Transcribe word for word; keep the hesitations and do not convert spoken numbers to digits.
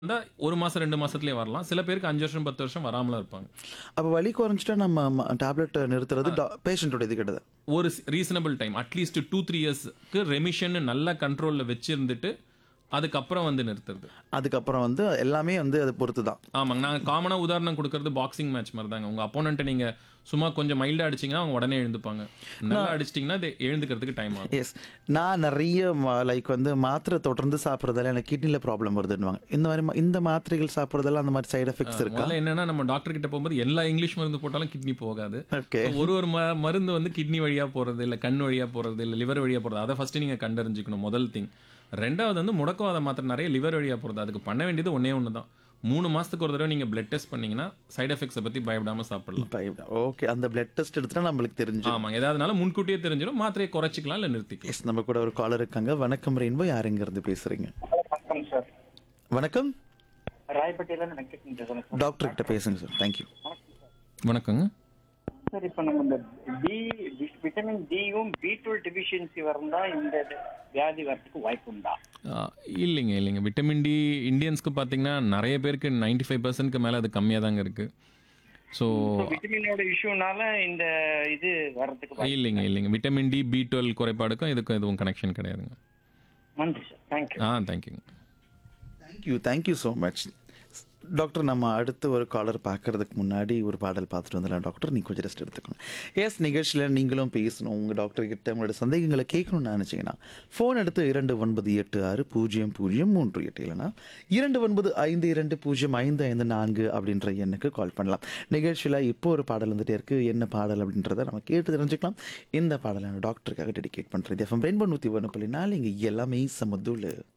வந்தா ஒரு மாசம் ரெண்டு மாசத்திலேயே வரலாம். சில பேருக்கு அஞ்சு வருஷம் பத்து வருஷம் வராமலும் இருப்பாங்க. அப்ப வலி குறைஞ்சிட்டா நம்ம ம டேப்லெட் நிறுத்துறது டா பேஷண்ட்டோட இது கிடையாது. ஒரு ஸ் ரீசனபிள் டைம் அட்லீஸ்ட் ரெண்டு, மூணு இயர்ஸ்க்கு ரெமிஷன் நல்ல கண்ட்ரோல்ல வச்சிருந்துட்டு அதுக்கப்புறம் வந்து நிறுத்துறது. அதுக்கப்புறம் வந்து எல்லாமே வந்து அத பொறுத்து தான். ஆமாங்க. நாங்க காமனா உதாரணம் குடுக்கறது பாக்ஸிங் மேட்ச் மாரி தாங்க. உங்க அப்போனன்ட்ட நீங்க சும்மா கொஞ்சம் மைல்டா அடிச்சீங்கன்னா, அவங்க உடனே எழுந்துப்பாங்க. நல்லா அடிச்சிட்டீங்கன்னா, அது எழுந்துக்கிறதுக்கு டைம் ஆகும். எஸ். நான் நெறைய ம லைக் வந்து மாத்திரை தொடர்ந்து சாப்பிடுறதால எனக்கு கிட்னில ப்ராப்ளம் வருதுன்னுவாங்க. இந்த மாரி ம இந்த மாத்திரைகள் சாப்பிடுறதால அந்த மாரி சைடு எஃபெக்ட்ஸ் இருக்கா? முதல்ல என்னன்னா, நம்ம டாக்டர் கிட்ட போகும்போது எல்லா இங்கிலீஷ் மருந்து போட்டாலும் கிட்னி போகாது. ஓகே. ஒரு ஒரு ம மருந்து வந்து கிட்னி வழியா போறது, இல்ல கண் வழியா போறது, இல்ல லிவர் வழியா போறது. அத ஃபர்ஸ்ட் நீங்க கண்டறிஞ்சுக்கணும் முதல் திங். ரெண்டாவது வந்து முடக்குவாத மாத்திரை நெறைய லிவர் வழியா போறது. அதுக்கு பண்ண வேண்டியது ஒண்ணே ஒண்ணு தான். மூணு மாசத்துக்கு ஒரு தடவை நீங்க பிளட் டெஸ்ட் பண்ணீங்கன்னா, சைடு எஃபெக்ட்ஸ பத்தி பயப்படாம சாப்பிடலாம். பயப்பட ஓகே. அந்த பிளட் டெஸ்ட் எடுத்துட்டா நம்மளுக்கு தெரிஞ்சிரும். ஆமாங்க. ஏதாவதுனாலும் முன்கூட்டியே தெரிஞ்சிரும். மாத்திரையை குறைச்சிக்கலாம், இல்ல நிறுத்திக்கலாம். எஸ். நம்ம கூட ஒரு காலர் இருக்காங்க. வணக்கம் ரெயின்போ. யார் எங்கிருந்து பேசுறீங்க? வணக்கம் சார். வணக்கம். ராயப்பேட்டையில இருந்து வெங்கட் பேசுறேன் சார். டாக்டர் கிட்ட பேசுங்க சார். Thank you. வணக்கங்க. சார் இப்போ நம்ம இந்த D vitamin டியும் B twelve deficiency வரந்தா இந்த வியாதி வரதுக்கு வாய்ப்பு உண்டா? ஆ, இல்லைங்க இல்லைங்க. விட்டமின் டி இந்தியன்ஸ்க்கு பார்த்தீங்கன்னா நிறைய பேருக்கு நைன்டி ஃபைவ் பர்சன்ட்க்கு மேலே அது கம்மியாக தாங்க இருக்கு. ஸோ விட்டமினோட இஷ்யூனால இந்த இது வர்றதுக்கு வாய்ப்பு இல்லைங்க இல்லைங்க. விட்டமின் டி பி டுவெல் குறைபாடுக்கும் இதுக்கும் எதுவும் கனெக்ஷன் கிடையாதுங்க. நன்றி சார். தேங்க்யூ. ஆ தேங்க்யூங்க. Thank you thank you so much. Doctor, நம்ம அடுத்து ஒரு காலர் பார்க்கறதுக்கு முன்னாடி ஒரு பாடல் பார்த்துட்டு வந்துடலாம் டாக்டர். நீங்கள் கொஞ்சம் ரெஸ்ட் எடுத்துக்கணும். எஸ், நிகழ்ச்சியில் நீங்களும் பேசணும். உங்கள் டாக்டர் கிட்ட உங்களோட சந்தேகங்களை கேட்கணும்னு நினச்சிங்கன்னா ஃபோன் எடுத்து இரண்டு ஒன்பது எட்டு ஆறு பூஜ்ஜியம் பூஜ்ஜியம் மூன்று எட்டு இல்லைனா இரண்டு ஒன்பது ஐந்து இரண்டு பூஜ்ஜியம் ஐந்து ஐந்து நான்கு அப்படின்ற எண்ணுக்கு கால் பண்ணலாம். நிகழ்ச்சியில் இப்போ ஒரு பாடல் வந்துட்டே இருக்குது. என்ன பாடல் அப்படின்றத நம்ம கேட்டு தெரிஞ்சுக்கலாம். இந்த பாடலை நான் டாக்டருக்காக டெடிகேட் பண்ணுறது எஃப்எம் ரெயின்போ நூற்றி ஒன்று புள்ளி நாலு. இங்கே எல்லாமே சமதுள்ள